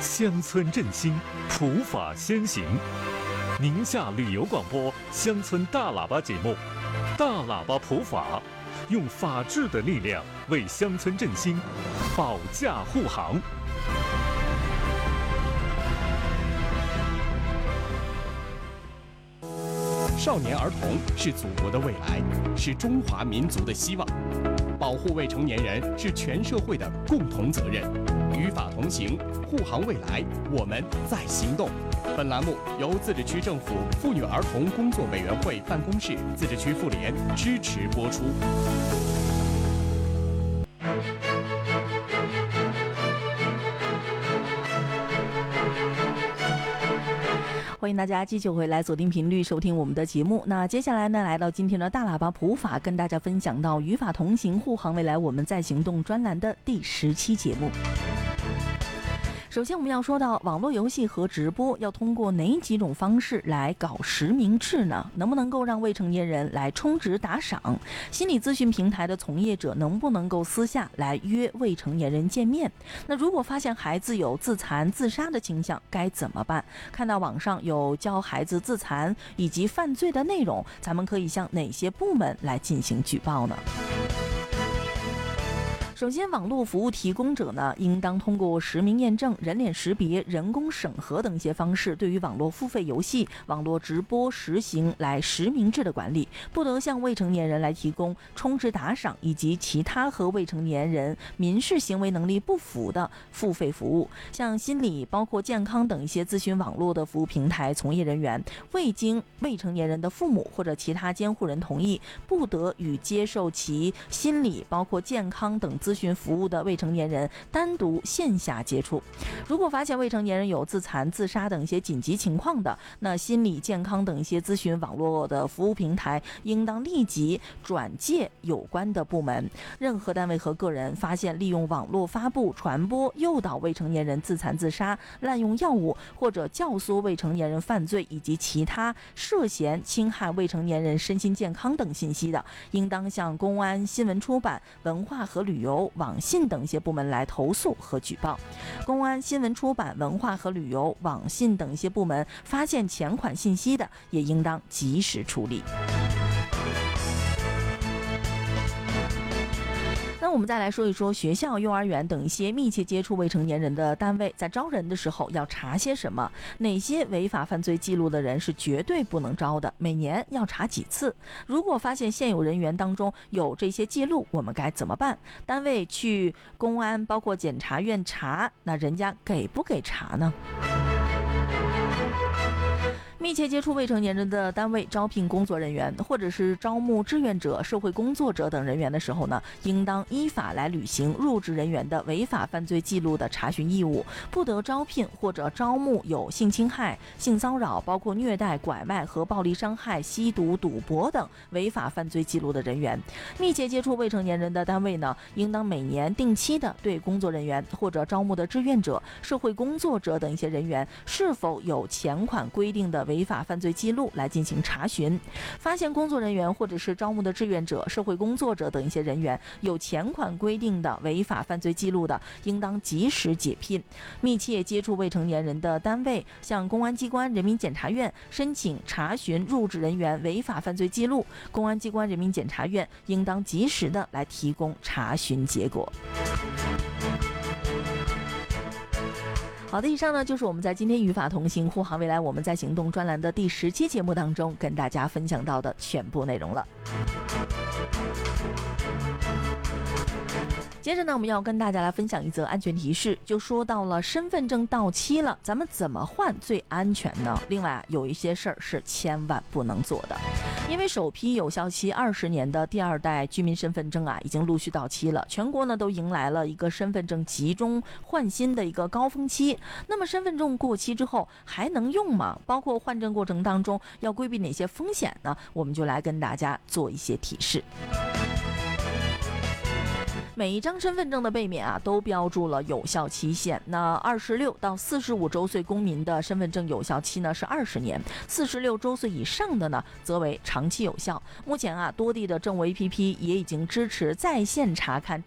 乡村振兴，普法先行。宁夏旅游广播乡村大喇叭节目，大喇叭普法，用法治的力量为乡村振兴保驾护航。 少年儿童是祖国的未来，是中华民族的希望。保护未成年人是全社会的共同责任。与法同行，护航未来，我们在行动。本栏目由自治区政府妇女儿童工作委员会办公室、自治区妇联支持播出。 欢迎大家继续回来锁定频率收听我们的节目。那接下来呢，来到今天的大喇叭普法，跟大家分享到与法同行，护航未来，我们在行动专栏的第10期节目。首先我们要说到网络游戏和直播要通过哪几种方式来搞实名制呢？能不能够让未成年人来充值打赏？心理咨询平台的从业者能不能够私下来约未成年人见面？那如果发现孩子有自残自杀的倾向该怎么办？看到网上有教孩子自残以及犯罪的内容，咱们可以向哪些部门来进行举报呢？首先，网络服务提供者呢，应当通过实名验证、人脸识别、人工审核等一些方式，对于网络付费游戏、网络直播实行来实名制的管理，不得向未成年人来提供充值打赏以及其他和未成年人民事行为能力不符的付费服务。像心理、包括健康等一些咨询网络的服务平台从业人员，未经未成年人的父母或者其他监护人同意，不得与接受其心理、包括健康等咨询服务的未成年人单独线下接触。如果发现未成年人有自残自杀等一些紧急情况的，那心理健康等一些咨询网络的服务平台应当立即转介有关的部门。任何单位和个人发现利用网络发布、传播、诱导未成年人自残自杀、滥用药物或者教唆未成年人犯罪以及其他涉嫌侵害未成年人身心健康等信息的，应当向公安、新闻出版、文化和旅游、网信等一些部门来投诉和举报。公安、新闻出版、文化和旅游、网信等一些部门发现前款信息的，也应当及时处理。那我们再来说一说学校、幼儿园等一些密切接触未成年人的单位，在招人的时候要查些什么？哪些违法犯罪记录的人是绝对不能招的？每年要查几次？如果发现现有人员当中有这些记录，我们该怎么办？单位去公安包括检察院查，那人家给不给查呢？密切接触未成年人的单位招聘工作人员或者是招募志愿者、社会工作者等人员的时候呢，应当依法来履行入职人员的违法犯罪记录的查询义务，不得招聘或者招募有性侵害、性骚扰、包括虐待、拐卖和暴力伤害、吸毒、赌博等违法犯罪记录的人员。密切接触未成年人的单位呢，应当每年定期的对工作人员或者招募的志愿者、社会工作者等一些人员是否有前款规定的违法犯罪记录来进行查询。发现工作人员或者是招募的志愿者、社会工作者等一些人员有前款规定的违法犯罪记录的，应当及时解聘。密切接触未成年人的单位向公安机关、人民检察院申请查询入职人员违法犯罪记录，公安机关、人民检察院应当及时的来提供查询结果。好的，以上呢就是我们在今天与法同行、护航未来，我们在行动专栏的第10期节目当中跟大家分享到的全部内容了。接着呢，我们要跟大家来分享一则安全提示，就说到了身份证到期了，咱们怎么换最安全呢？另外有一些事儿是千万不能做的，因为首批有效期20年的第2代居民身份证已经陆续到期了，全国呢都迎来了一个身份证集中换新的一个高峰期。那么身份证过期之后还能用吗？包括换证过程当中要规避哪些风险呢？我们就来跟大家做一些提示。每一张身份证的背面都标注了有效期限。那26到45周岁公民的身份证有效期呢是20年，46周岁以上的呢则为长期有效。目前多地的政务 APP 也已经支持在线查看